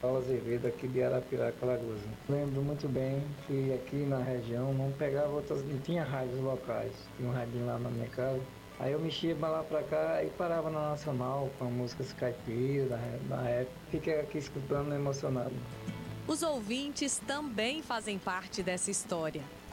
Paulo Azevedo, aqui de Arapiraca, Alagoas. Lembro muito bem que aqui na região não pegava outras, não tinha rádios locais. Tinha um radinho lá na minha casa. Aí eu mexia pra lá pra cá e parava na Nacional com músicas caipiras da época. Fiquei aqui escutando emocionado. Os ouvintes também fazem parte dessa história.